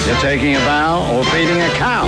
You're taking a bow or feeding a cow.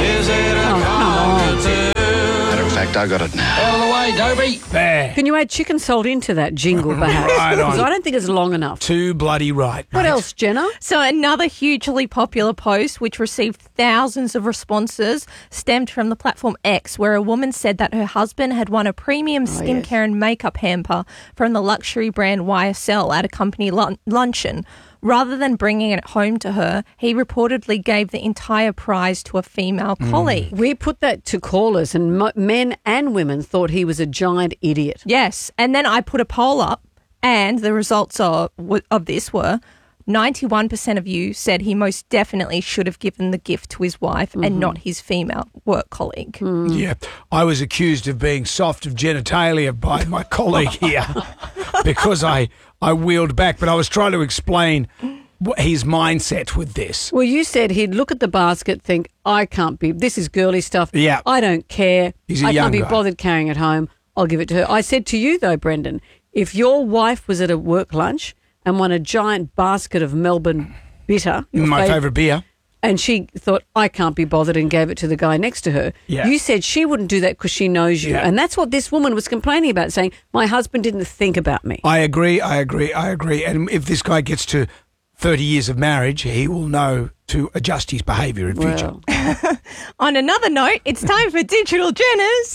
Matter of fact, I got it now. Out of the way, Dobie. There. Can you add chicken salt into that jingle, perhaps? Right on. Because I don't think it's long enough. Too bloody right. What mate. else, Jenna? So another hugely popular post, which received thousands of responses, stemmed from the platform X, where a woman said that her husband had won a premium skincare and makeup hamper from the luxury brand YSL at a company luncheon. Rather than bringing it home to her, he reportedly gave the entire prize to a female colleague. We put that to callers, and men and women thought he was a giant idiot. Yes, and then I put a poll up, and the results of this were 91% of you said he most definitely should have given the gift to his wife and not his female work colleague. Yeah, I was accused of being soft of genitalia by my colleague here because I wheeled back, but I was trying to explain his mindset with this. Well, you said he'd look at the basket, think, I can't be, this is girly stuff. Yeah. I don't care. He's a I young can't be guy. bothered carrying it home. I'll give it to her. I said to you, though, Brendan, if your wife was at a work lunch and won a giant basket of Melbourne Bitter, your My favourite beer. and she thought, I can't be bothered, and gave it to the guy next to her. Yeah. You said she wouldn't do that because she knows you. Yeah. And that's what this woman was complaining about, saying, my husband didn't think about me. I agree. And if this guy gets to 30 years of marriage, he will know to adjust his behaviour in future. Well, On another note, it's time for Digital Jenners.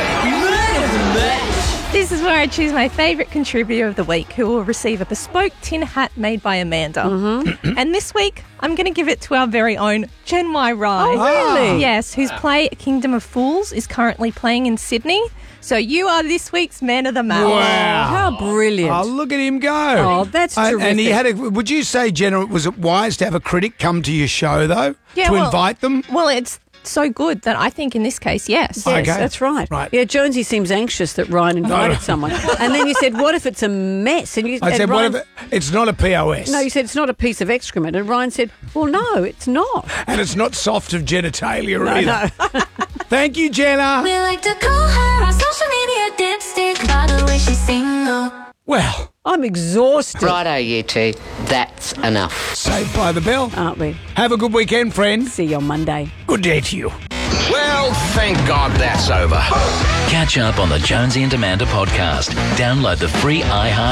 This is where I choose my favourite contributor of the week, who will receive a bespoke tin hat made by Amanda. And this week, I'm going to give it to our very own Jen Y. Rye. Oh, really? Yes, whose play Kingdom of Fools is currently playing in Sydney. So you are this week's Man of the Match. Wow. how brilliant. Oh, look at him go. Oh, that's And he terrific. had would you say, Jenna, was it wise to have a critic come to your show, though? Yeah, to well- invite them? Well, it's so good that I think in this case, yes. Yes, Okay. that's right. Right. Yeah, Jonesy seems anxious that Ryan invited someone. And then you said, what if it's a mess? And you I and said, Ryan, what if it's not a POS? No, you said it's not a piece of excrement. And Ryan said, well, no, it's not. And it's not soft of genitalia either. Thank you, Jenna. We like to call her on social media dipstick by the way she's single. Well, I'm exhausted, Righto, you two. That's enough. saved by the bell. aren't we? Have a good weekend, friend. See you on Monday. Good day to you. Well, thank God that's over. Catch up on the Jonesy and Amanda podcast. Download the free iHeart